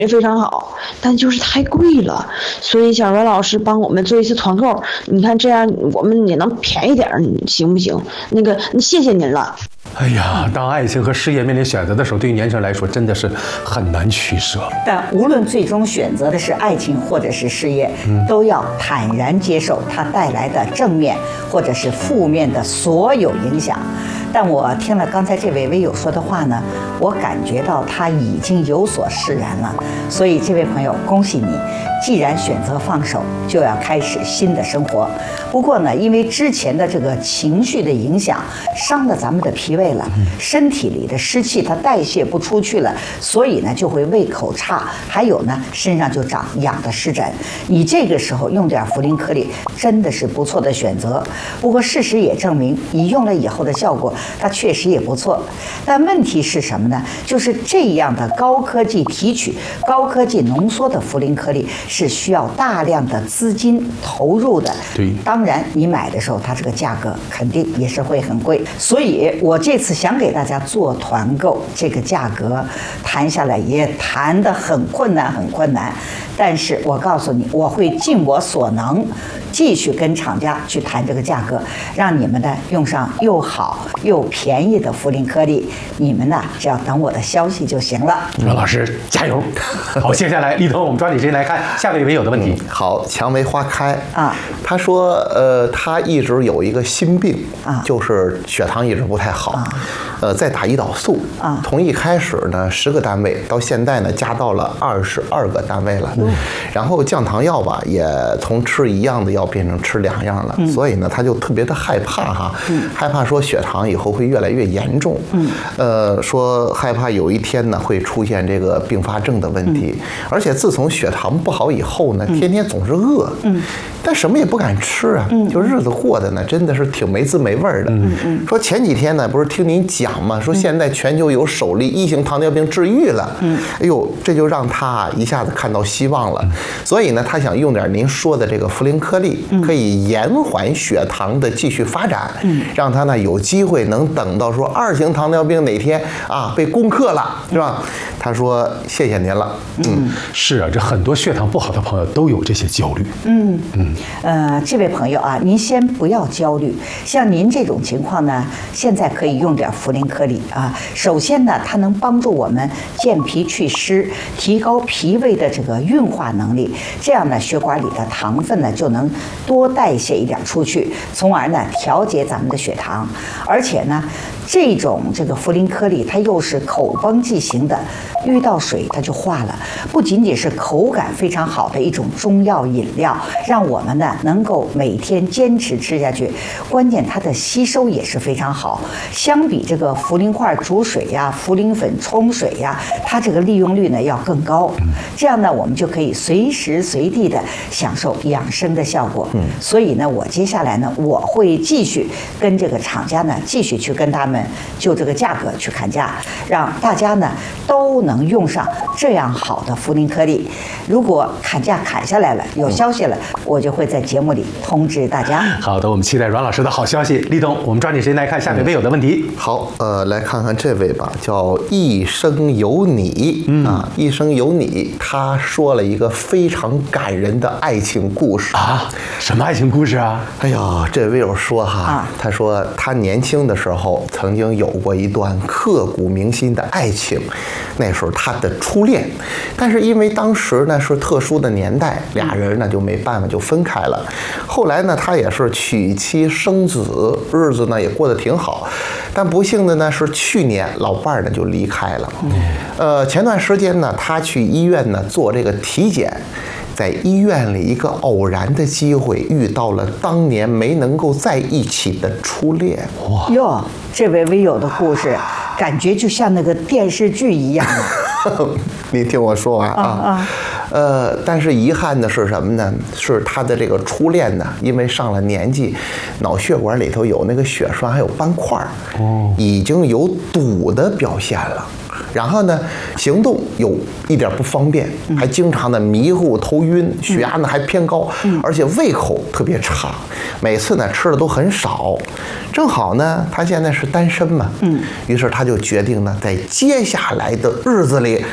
非常好，但就是太贵了，所以小阮老师帮我们做一次团购，你看这样我们也能便宜点，行不行？谢谢您了。 哎呀，当爱情和事业面临选择的时候，对于年轻人来说真的是很难取舍。 但无论最终选择的是爱情或者是事业，都要坦然接受它带来的正面或者是负面的所有影响。但我听了刚才这位微友说的话呢，我感觉到他已经有所释然了。所以这位朋友，恭喜你，既然选择放手，就要开始新的生活。不过呢，因为之前的这个情绪的影响，伤了咱们的脾胃了，身体里的湿气它代谢不出去了，所以呢就会胃口差，还有呢身上就痒的湿疹。你这个时候用点茯苓颗粒，真的是不错的选择。不过事实也证明，你用了以后的效果，它确实也不错。但问题是什么呢？就是这样的高科技提取、高科技浓缩的茯苓颗粒是需要大量的资金投入的。 对， 当然你买的时候，它这个价格肯定也是会很贵。所以我这次想给大家做团购，这个价格谈下来也谈得很困难，很困难。但是我告诉你，我会尽我所能，继续跟厂家去谈这个价格，让你们呢用上又好又便宜的茯苓颗粒。你们呢只要等我的消息就行了。 阮老师加油！好，接下来立冬，我们抓紧时间来看下位微友的问题。 好，蔷薇花开啊， 他说，他一直有一个心病啊， 就是血糖一直不太好，在打胰岛素啊， 从一开始呢10个单位，到现在呢加到了22个单位了，然后降糖药吧也从吃一样的药变成吃2样了，所以呢他就特别的害怕哈，害怕说血糖以后会越来越严重，说害怕有一天呢会出现这个并发症的问题，而且自从血糖不好以后呢，天天总是饿，但什么也不敢吃啊，就日子过得呢真的是挺没滋没味的。说前几天呢不是听您讲嘛，说现在全球有首例1型糖尿病治愈了，哎呦，这就让他一下子看到希望了，所以呢他想用点您说的这个茯苓颗粒，可以延缓血糖的继续发展，让他呢有机会能等到说2型糖尿病哪天啊被攻克了，是吧？他说谢谢您了。 是啊，这很多血糖不好的朋友都有这些焦虑。 这位朋友啊，您先不要焦虑。像您这种情况呢，现在可以用点茯苓颗粒啊。首先呢，它能帮助我们健脾祛湿，提高脾胃的这个运化能力，这样呢，血管里的糖分呢就能多代谢一点出去，从而呢调节咱们的血糖。而且呢，这种这个茯苓颗粒它又是口崩剂型的，遇到水它就化了，不仅仅是口感非常好的一种中药饮料，让我们呢能够每天坚持吃下去。关键它的吸收也是非常好，相比这个茯苓块煮水呀、茯苓粉冲水呀，它这个利用率呢要更高。这样呢，我们就可以随时随地的享受养生的效果。所以呢，我接下来呢，我会继续跟这个厂家呢，继续去跟他们就这个价格去砍价，让大家呢都能用上这样好的茯苓颗粒。如果砍价砍下来了，有消息了，我就会在节目里通知大家。 好的，我们期待阮老师的好消息。立冬，我们抓紧时间来看下面微友的问题。 好，来看看这位吧，叫一生有你啊，一生有你，他说了一个非常感人的爱情故事啊。什么爱情故事啊？ 哎呀，这位友说哈，他说他年轻的时候曾经有过一段刻骨铭心的爱情，那时候他的初恋，但是因为当时呢是特殊的年代，俩人呢就没办法就分开了。后来呢，他也是娶妻生子，日子呢也过得挺好，但不幸的呢是去年老伴儿呢就离开了。前段时间呢，他去医院呢做这个体检。在医院里一个偶然的机会遇到了当年没能够在一起的初恋。 哇哟，这位微友的故事感觉就像那个电视剧一样。 你听我说完啊。但是遗憾的是什么呢？是他的这个初恋呢，因为上了年纪，脑血管里头有那个血栓还有斑块，已经有堵的表现了。然后呢，行动有一点不方便，还经常的迷糊头晕，血压呢还偏高，而且胃口特别差，每次呢吃的都很少。正好呢，他现在是单身嘛，于是他就决定呢，在接下来的日子里，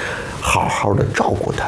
好好的照顾他。